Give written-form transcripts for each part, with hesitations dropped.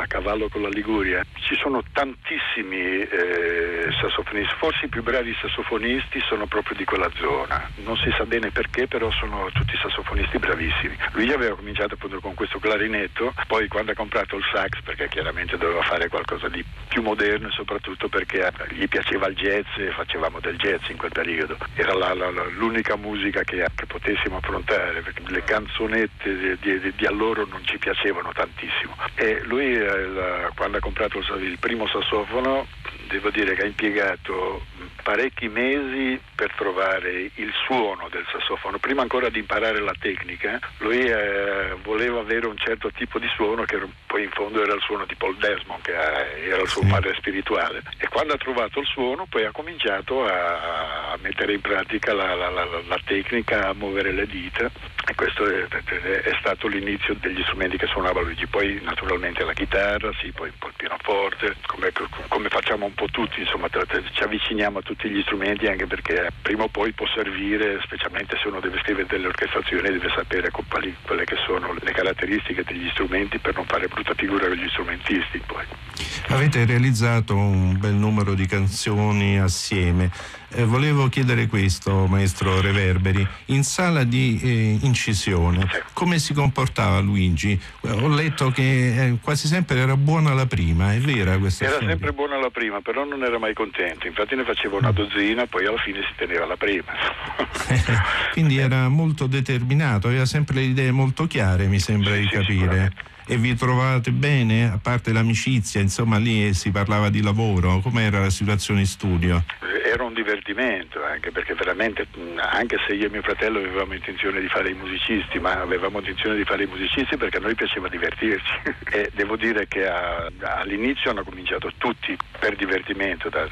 a cavallo con la Liguria. Ci sono tantissimi sassofonisti, forse i più bravi sassofonisti sono proprio di quella zona, non si sa bene perché, però sono tutti sassofonisti bravissimi. Lui aveva cominciato appunto con questo clarinetto, poi quando ha comprato il sax, perché chiaramente doveva fare qualcosa di più moderno e soprattutto perché gli piaceva il jazz e facevamo del jazz in quel periodo, era l'unica musica che potessimo affrontare, perché le canzonette di allora non ci piacevano tantissimo. E lui quando ha comprato il primo sassofono, devo dire che ha impiegato parecchi mesi per trovare il suono del sassofono. Prima ancora di imparare la tecnica, lui voleva avere un certo tipo di suono che poi in fondo era il suono di Paul Desmond, che era il suo padre spirituale. E quando ha trovato il suono, poi ha cominciato a mettere in pratica la tecnica, a muovere le dita, e questo è stato l'inizio degli strumenti che suonava Luigi. Poi naturalmente la chitarra, sì, poi un po' il pianoforte, come facciamo un po' tutti, insomma ci avviciniamo a tutti gli strumenti, anche perché prima o poi può servire, specialmente se uno deve scrivere delle orchestrazioni, deve sapere quelle che sono le caratteristiche degli strumenti per non fare brutta figura con gli strumentisti. Poi avete realizzato un bel numero di canzoni assieme. Volevo chiedere questo, maestro Reverberi, in sala di incisione come si comportava Luigi? Ho letto che quasi sempre era buona la prima, è vera questa storia? Era sempre buona la prima, però non era mai contento, infatti ne faceva una dozzina, poi alla fine si teneva la prima. Quindi era molto determinato, aveva sempre le idee molto chiare, mi sembra di capire. E vi trovate bene, a parte l'amicizia, insomma lì si parlava di lavoro, com'era la situazione in studio? Era un divertimento, anche perché veramente, anche se io e mio fratello avevamo intenzione di fare i musicisti, ma avevamo intenzione di fare i musicisti perché a noi piaceva divertirci. E devo dire che all'inizio hanno cominciato tutti per divertimento, da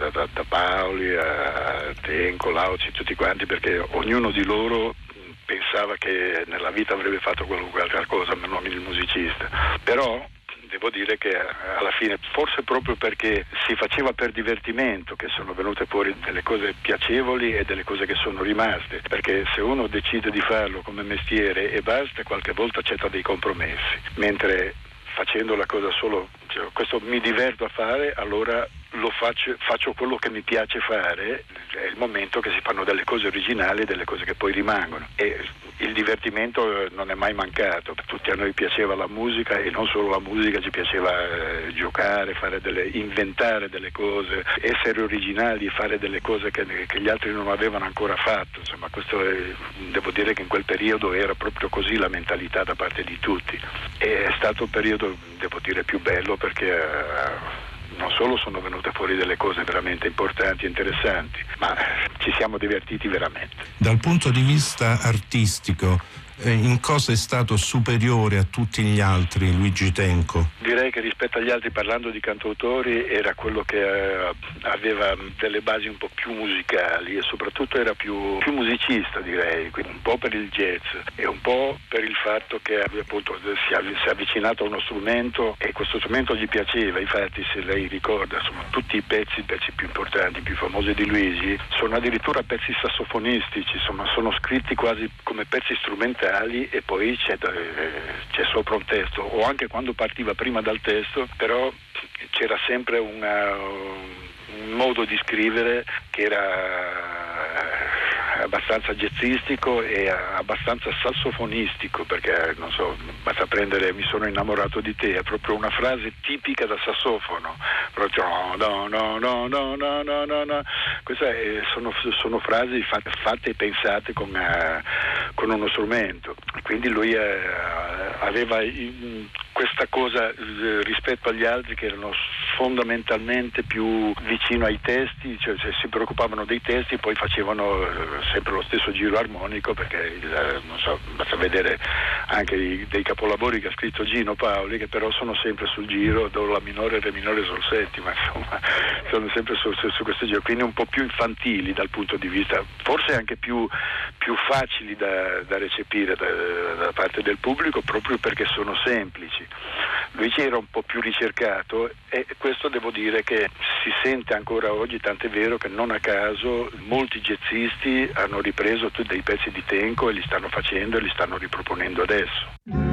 Paoli a Tenco, Lauzi, tutti quanti, perché ognuno di loro pensava che nella vita avrebbe fatto qualunque altra cosa, ma non il musicista. Però devo dire che alla fine, forse proprio perché si faceva per divertimento, che sono venute fuori delle cose piacevoli e delle cose che sono rimaste, perché se uno decide di farlo come mestiere e basta, qualche volta accetta dei compromessi, mentre facendo la cosa solo, cioè, questo mi diverto a fare, allora lo faccio quello che mi piace fare, è il momento che si fanno delle cose originali e delle cose che poi rimangono, e il divertimento non è mai mancato. Tutti a noi piaceva la musica, e non solo la musica, ci piaceva giocare, inventare delle cose, essere originali, fare delle cose che gli altri non avevano ancora fatto. Insomma, devo dire che in quel periodo era proprio così la mentalità da parte di tutti, e è stato il periodo, devo dire, più bello, perché non solo sono venute fuori delle cose veramente importanti e interessanti, ma ci siamo divertiti veramente. Dal punto di vista artistico, in cosa è stato superiore a tutti gli altri Luigi Tenco? Direi che rispetto agli altri, parlando di cantautori, era quello che aveva delle basi un po' più musicali e soprattutto era più musicista, direi, quindi un po' per il jazz e un po' per il fatto che appunto si è avvicinato a uno strumento e questo strumento gli piaceva. Infatti, se lei ricorda, insomma, tutti i pezzi più importanti, più famosi di Luigi sono addirittura pezzi sassofonistici, insomma, sono scritti quasi come pezzi strumentali, e poi c'è sopra un testo, o anche quando partiva prima dal testo, però c'era sempre un modo di scrivere che era abbastanza jazzistico e abbastanza sassofonistico, perché non so, basta prendere "Mi sono innamorato di te", è proprio una frase tipica da sassofono, proprio no. Queste sono frasi fatte e pensate con uno strumento, quindi lui aveva questa cosa rispetto agli altri, che erano fondamentalmente più vicino ai testi, cioè si preoccupavano dei testi e poi facevano sempre lo stesso giro armonico, perché non so, basta vedere anche dei capolavori che ha scritto Gino Paoli, che però sono sempre sul giro do, la minore, re minore, sol settima, insomma sono sempre su questo giro, quindi un po' più infantili dal punto di vista, forse anche più facili da recepire da parte del pubblico, proprio perché sono semplici. Luigi era un po' più ricercato, e questo devo dire che si sente ancora oggi, tant'è vero che non a caso molti jazzisti hanno ripreso tutti dei pezzi di Tenco e li stanno facendo e li stanno riproponendo adesso.